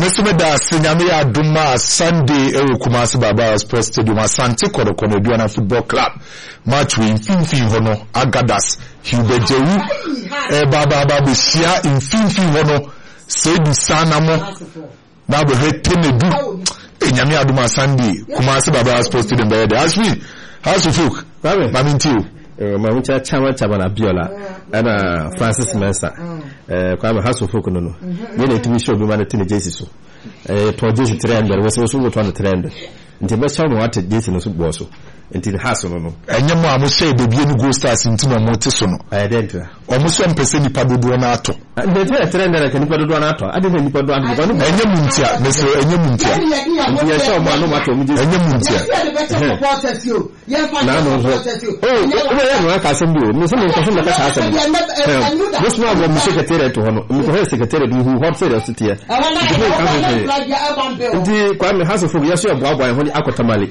Mesome da Sinyame Aduma Sunday Kumasi Baba Express Stadium Asante Koroko no Duana Football Club match we infinity hono Agadas Hubejewu baba Bishia infinity hono Sedi Sana mo na be hetenedu Nyame Aduma Sunday Kumasi Baba Express Stadium be there as we House of Folk Mamintiu Mamucha Chama Abiola and Francis Mensa. Kwame House of Folk no. We need to be sure we manage to Jesus. Project trend was also what on the trend. Until best show what this in so was until the house no. And your mom say the Bien Go Stars into no motisono. I didn't. Almost 1% Padu Donato. And the trend that I can put Donato. I didn't put Donato. And your Muntia, Mr. And your Muntia. And you saw one no matter with your Muntia. I can do. Miss this one was secretary to one. Mr. Secretary who hot said city. The Kwame House of Folk, yes, you are Bob and Akotamali.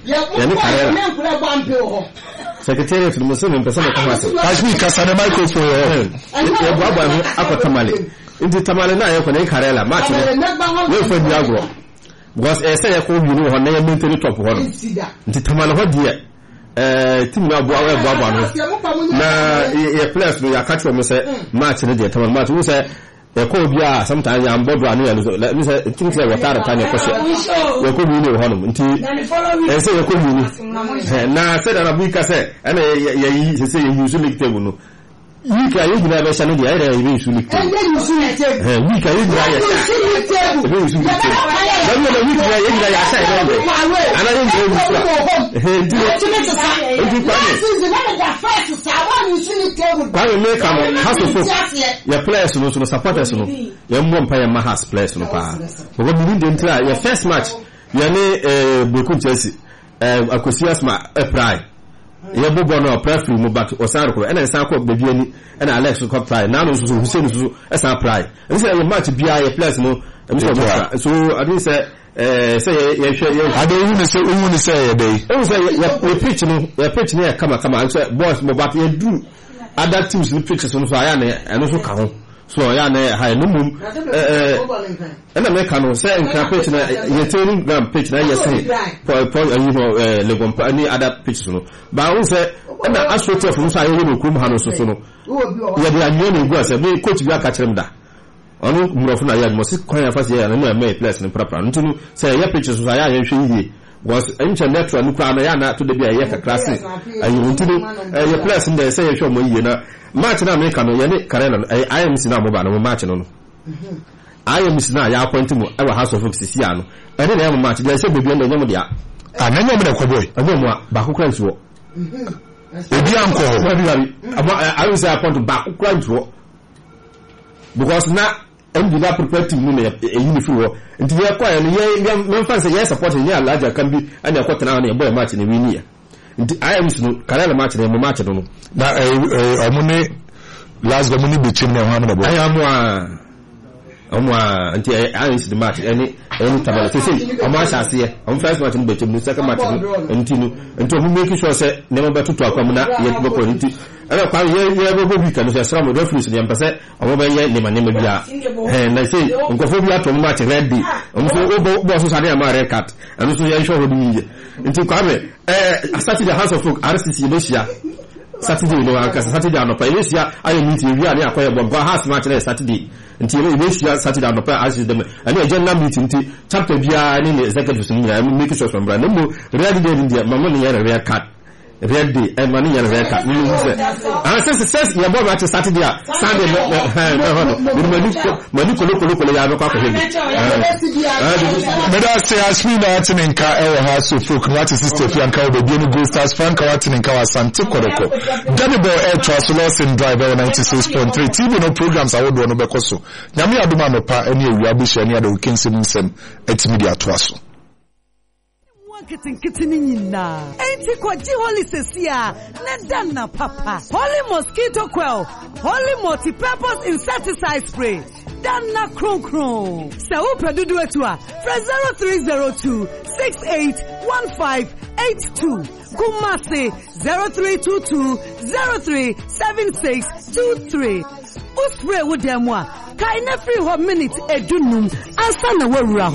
Secretary to the Muslim person of as we Casana microphone. Bob and Akotamali. Into Tamalina, Kone Karela, Martin, Wilfred Yagro. Was a say, you know, her name into the top one. The Tamala, dear. Timna Bob, now, a place we are catching, Mr. Martin, the Tamal who said, sometimes I'm bored running. Let me say, things like what are tiny question. We could be no home until and say, you could be. Now, said a week, I said, and you say, you usually table. You can even have a channel, the idea you usually take. We can even have a channel. And I didn't your players no supporters no your mom pay my house players no pa but we didn't try your first match you ne Boku Chelsea Akosias ma pride your bobo no prefri mo back Osaro and San ko bebi ani and Alex ko pride now no so Hussein so San pride and say your match bia your players no so I didn't say I don't even say a day. Oh, say your pitch no your pitch near come and say boys mo but you do other teams in pictures on fire and also come so ya na high no mum and America no say in pitch na you training ground pitch na you say for you know Legon any other pitches no but I say and astroturf from say you no kum ha no so no you dey anyo go say me coach bi aka kire mda onu murofo na ya mo si kwan afase ya na me place ni prapra ntunu say ya pitches so ya hwe yie was internet no kwa na ya na to de bia ye kakra se ayi ntunu ye place nda say ye hwe mo yie na match na America no ye ne karela I am si na mo ba no match no I am si na ya appoint mo e wa House of Folk si ya no e ne na match dey say bebi nda nyam dia na nyam na kwa boy abo mo ba ko kran so ebi anko I will say appoint ba ko kran so because na Angela perspective no na uniform nti ye kwa ye memfa say ye support ye alaja kan bi ana kwata na na boy match na wini ya nti I am no karela match na mo match no na amune last go muni bichim na ha na bo I am nti I am the match any tabala say o ma chase ye o first match no bichim no second match nti no nti o make sure say never better to akwam na ye go ko nti ana kwa ye go bi kan say sram referees ni ampese o ba ye ne manema bia na say nkofo bi atom match red day o so bo so sare ama red card and so ye show ho bi nti kwa me Saturday House of Folk RCC Besia Saturday no aka Saturday anopa Besia ayo meeting wi ani akoye bo house match na Saturday nti Besia Saturday anopa as dem ani agenda meeting nti chapter bia ni executive ni make sure from brand no red day ndi mama ni ya red card red day and money ya red card ni say and says ya bo match Saturday Sunday mani kolo ya no kwa ko hebi meda say asmi na atinen ka e House of Folk what is sister fi anka obi ni Go Stars fan ka atinen ka Asante Koroko Daniel Air Transport and Driver 96.3 TV no programs awodo no bekoso nyame aduma no pa eni ewi abihye ni ada ukinsem nsem etimi dia to aso Kitty Nina. Ain't it what Holy Sesia? Nedana Papa. Holy Mosquito Quell. Holy Multi-Purpose Insecticide Spray. Dana Kron. So Pedudu Etua. 0302 681582. Kumasi 0322 037623. Uspray with them one. Kaina free 1 minute edunum. Answer na wura.